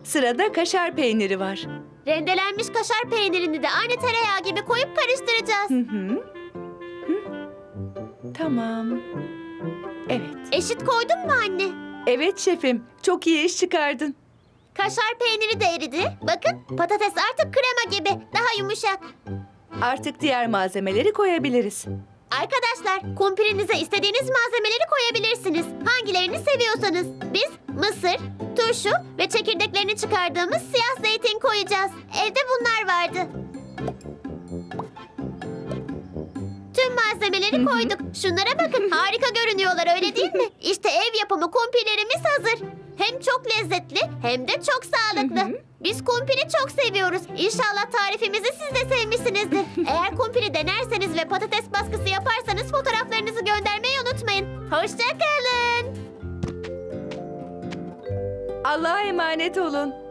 Sırada kaşar peyniri var. Rendelenmiş kaşar peynirini de aynı tereyağı gibi koyup karıştıracağız. Tamam. Evet. Eşit koydun mu anne? Evet şefim. Çok iyi iş çıkardın. Kaşar peyniri de eridi. Bakın patates artık krema gibi. Daha yumuşak. Artık diğer malzemeleri koyabiliriz. Arkadaşlar, kumpirinize istediğiniz malzemeleri koyabilirsiniz. Hangilerini seviyorsanız. Biz mısır, turşu ve çekirdeklerini çıkardığımız siyah zeytin koyacağız. Evde bunlar vardı. Tüm malzemeleri koyduk. Şunlara bakın, harika görünüyorlar öyle değil mi? İşte ev yapımı kumpirlerimiz hazır. Hem çok lezzetli hem de çok sağlıklı. Biz kumpiri çok seviyoruz. İnşallah tarifimizi siz de sevmişsinizdir. Eğer kumpiri denerseniz ve patates baskısı yaparsanız fotoğraflarınızı göndermeyi unutmayın. Hoşça kalın. Allah'a emanet olun.